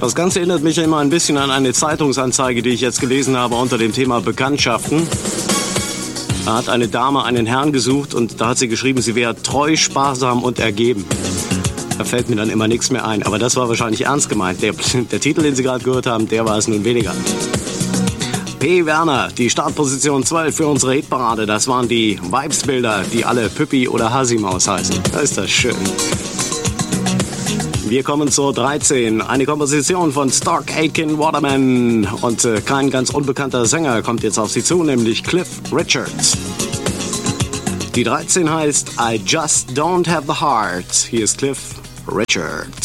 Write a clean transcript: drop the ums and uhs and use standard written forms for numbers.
Das Ganze erinnert mich immer ein bisschen an eine Zeitungsanzeige, die ich jetzt gelesen habe unter dem Thema Bekanntschaften. Da hat eine Dame einen Herrn gesucht und da hat sie geschrieben, sie wäre treu, sparsam und ergeben. Da fällt mir dann immer nichts mehr ein. Aber das war wahrscheinlich ernst gemeint. Der Titel, den Sie gerade gehört haben, der war es nun weniger. P. Werner, die Startposition 12 für unsere Hitparade. Das waren die Vibesbilder, die alle Püppi oder Hasimaus heißen. Da ist das schön. Wir kommen zur 13. Eine Komposition von Stock Aitken Waterman. Und kein ganz unbekannter Sänger kommt jetzt auf Sie zu, nämlich Cliff Richard. Die 13 heißt I Just Don't Have the Heart. Hier ist Cliff Richard.